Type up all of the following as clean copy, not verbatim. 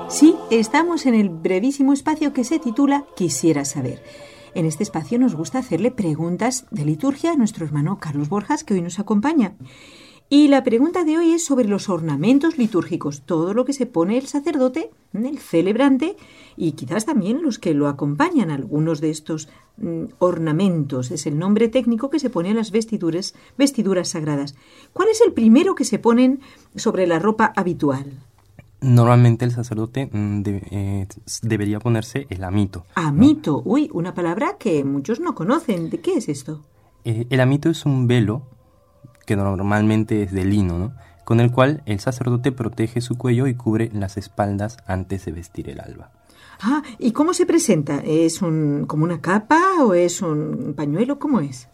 Sí, estamos en el brevísimo espacio que se titula Quisiera saber. En este espacio nos gusta hacerle preguntas de liturgia a nuestro hermano Carlos Borjas, que hoy nos acompaña. Y la pregunta de hoy es sobre los ornamentos litúrgicos, todo lo que se pone el sacerdote, el celebrante, y quizás también los que lo acompañan. Algunos de estos ornamentos es el nombre técnico que se pone a las vestiduras sagradas. ¿Cuál es el primero que se ponen sobre la ropa habitual? Normalmente el sacerdote debería ponerse el amito. Amito, ¿no? Uy, una palabra que muchos no conocen. ¿De qué es esto? El amito es un velo que normalmente es de lino, ¿no? Con el cual el sacerdote protege su cuello y cubre las espaldas antes de vestir el alba. Ah, ¿y cómo se presenta? ¿Es como una capa o es un pañuelo? ¿Cómo es?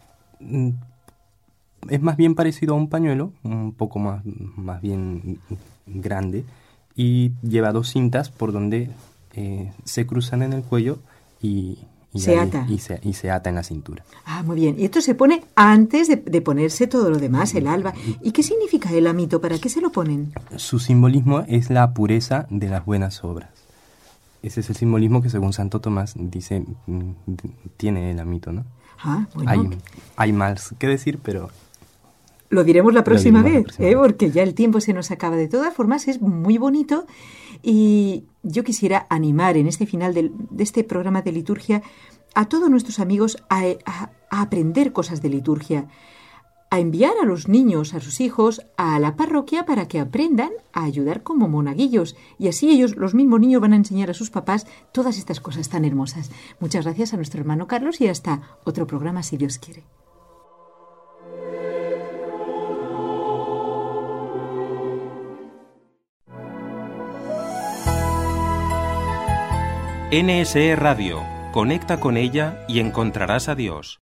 Es más bien parecido a un pañuelo, un poco más bien grande, y lleva 2 cintas por donde se cruzan en el cuello y se ata en la cintura. Ah, muy bien. Y esto se pone antes de ponerse todo lo demás, el alba. ¿Y qué significa el amito? ¿Para qué se lo ponen? Su simbolismo es la pureza de las buenas obras. Ese es el simbolismo que, según Santo Tomás, dice, tiene el amito, ¿no? Ah, bueno. Hay más que decir, pero... Lo diremos la próxima vez, porque ya el tiempo se nos acaba. De todas formas, es muy bonito y yo quisiera animar en este final de este programa de liturgia a todos nuestros amigos a aprender cosas de liturgia, a enviar a los niños, a sus hijos, a la parroquia para que aprendan a ayudar como monaguillos. Y así ellos, los mismos niños, van a enseñar a sus papás todas estas cosas tan hermosas. Muchas gracias a nuestro hermano Carlos y hasta otro programa, si Dios quiere. NSE Radio. Conecta con ella y encontrarás a Dios.